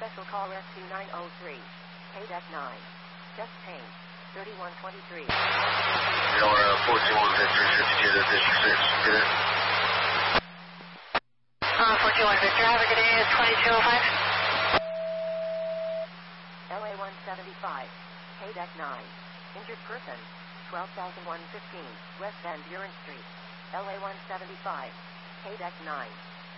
Special call rescue 903. KDEC 9. Chest pain. 3123. Delaware 41 Victor 52 to District 6. Good day. 41 Victor, have a good day. 2205. LA 175. KDEC 9. Injured person. 12,115. West Van Buren Street. LA 175. KDEC 9.